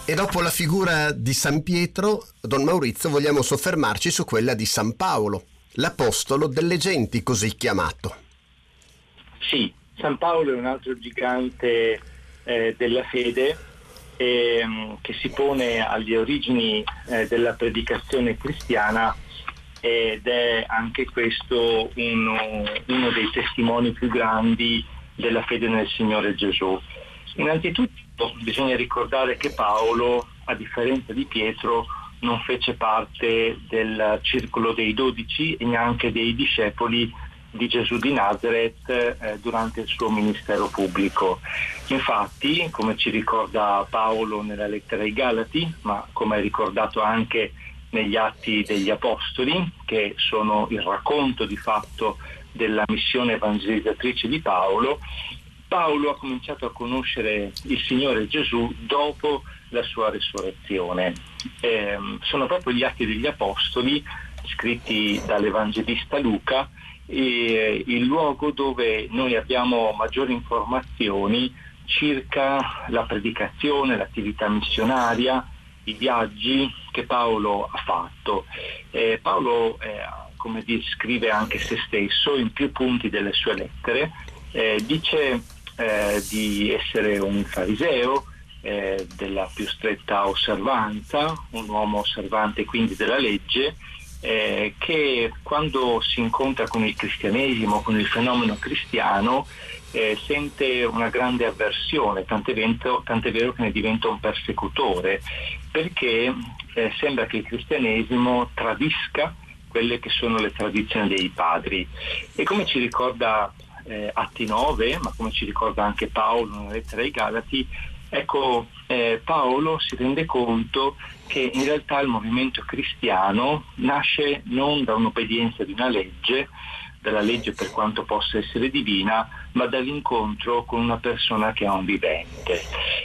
E dopo la figura di San Pietro, Don Maurizio, vogliamo soffermarci su quella di San Paolo, l'apostolo delle genti così chiamato. Sì, San Paolo è un altro gigante della fede che si pone alle origini della predicazione cristiana ed è anche questo uno dei testimoni più grandi della fede nel Signore Gesù. Innanzitutto bisogna ricordare che Paolo, a differenza di Pietro, non fece parte del circolo dei 12 e neanche dei discepoli di Gesù di Nazareth durante il suo ministero pubblico. Infatti, come ci ricorda Paolo nella lettera ai Galati, ma come è ricordato anche negli Atti degli Apostoli, che sono il racconto di fatto della missione evangelizzatrice di Paolo, Paolo ha cominciato a conoscere il Signore Gesù dopo la sua resurrezione. Sono proprio gli Atti degli Apostoli, scritti dall'Evangelista Luca, il luogo dove noi abbiamo maggiori informazioni circa la predicazione, l'attività missionaria, i viaggi che Paolo ha fatto. Paolo, come scrive anche se stesso in più punti delle sue lettere, dice di essere un fariseo della più stretta osservanza, un uomo osservante quindi della legge, che quando si incontra con il cristianesimo, con il fenomeno cristiano, sente una grande avversione, tant'è vero che ne diventa un persecutore, perché sembra che il cristianesimo tradisca quelle che sono le tradizioni dei padri. E come ci ricorda Atti 9, ma come ci ricorda anche Paolo nella lettera ai Galati, ecco, Paolo si rende conto che in realtà il movimento cristiano nasce non da un'obbedienza di una legge, dalla legge per quanto possa essere divina, ma dall'incontro con una persona che è un vivente,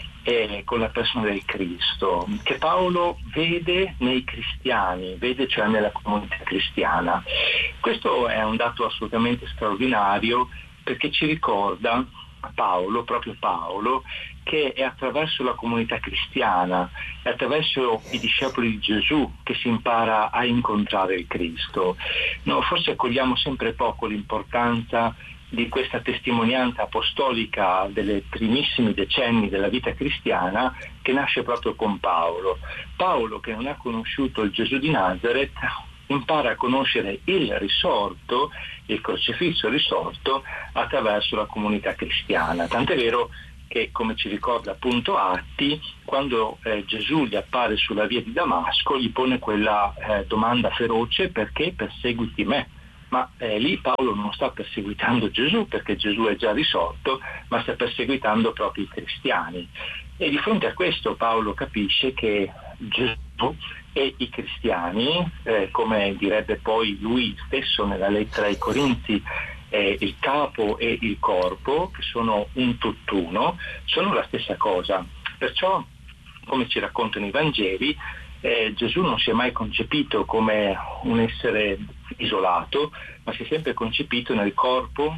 con la persona del Cristo, che Paolo vede nei cristiani, vede cioè nella comunità cristiana. Questo è un dato assolutamente straordinario, perché ci ricorda Paolo, proprio Paolo, che è attraverso la comunità cristiana, è attraverso i discepoli di Gesù che si impara a incontrare il Cristo. No, forse cogliamo sempre poco l'importanza di questa testimonianza apostolica delle primissimi decenni della vita cristiana, che nasce proprio con Paolo. Paolo, che non ha conosciuto il Gesù di Nazareth, impara a conoscere il risorto, il crocifisso risorto, attraverso la comunità cristiana. Tant'è vero che, come ci ricorda appunto Atti, quando Gesù gli appare sulla via di Damasco, gli pone quella domanda feroce: perché perseguiti me? Ma lì Paolo non sta perseguitando Gesù, perché Gesù è già risorto, ma sta perseguitando proprio i cristiani. E di fronte a questo Paolo capisce che Gesù e i cristiani, come direbbe poi lui stesso nella lettera ai Corinzi, il capo e il corpo, che sono un tutt'uno, sono la stessa cosa. Perciò, come ci raccontano i Vangeli, Gesù non si è mai concepito come un essere isolato, ma si è sempre concepito nel corpo,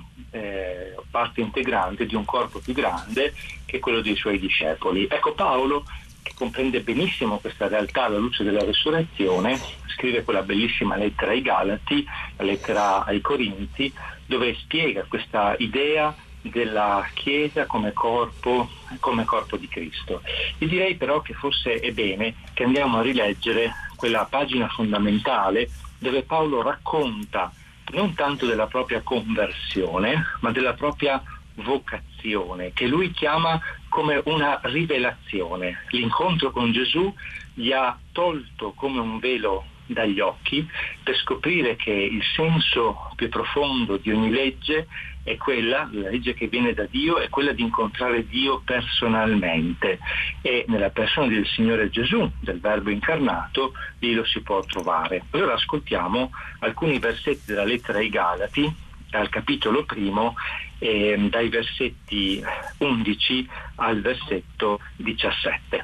parte integrante di un corpo più grande, che è quello dei suoi discepoli. Ecco, Paolo, che comprende benissimo questa realtà alla luce della resurrezione, scrive quella bellissima lettera ai Galati, la lettera ai Corinzi, dove spiega questa idea della Chiesa come corpo di Cristo. E direi però che forse è bene che andiamo a rileggere quella pagina fondamentale dove Paolo racconta non tanto della propria conversione, ma della propria vocazione, che lui chiama come una rivelazione. L'incontro con Gesù gli ha tolto come un velo dagli occhi per scoprire che il senso più profondo di ogni legge è la legge che viene da Dio, è quella di incontrare Dio personalmente, e nella persona del Signore Gesù, del Verbo incarnato, lì lo si può trovare. Allora ascoltiamo alcuni versetti della lettera ai Galati, al capitolo 1, dai versetti 11 al versetto 17.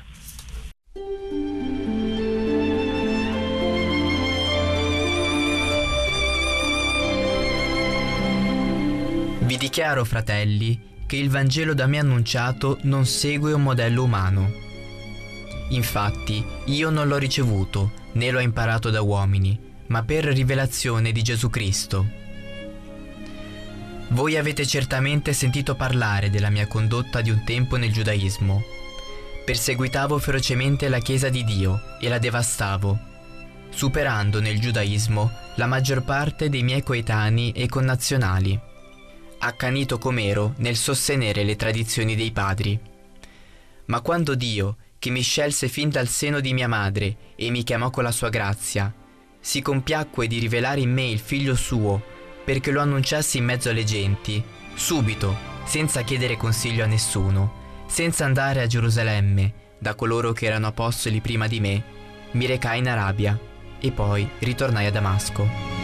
Vi dichiaro, fratelli, che il Vangelo da me annunciato non segue un modello umano. Infatti, io non l'ho ricevuto, né l'ho imparato da uomini, ma per rivelazione di Gesù Cristo. Voi avete certamente sentito parlare della mia condotta di un tempo nel giudaismo. Perseguitavo ferocemente la Chiesa di Dio e la devastavo, superando nel giudaismo la maggior parte dei miei coetanei e connazionali, accanito com'ero nel sostenere le tradizioni dei padri. Ma quando Dio, che mi scelse fin dal seno di mia madre e mi chiamò con la sua grazia, si compiacque di rivelare in me il figlio suo perché lo annunciassi in mezzo alle genti, subito, senza chiedere consiglio a nessuno, senza andare a Gerusalemme da coloro che erano apostoli prima di me, mi recai in Arabia e poi ritornai a Damasco.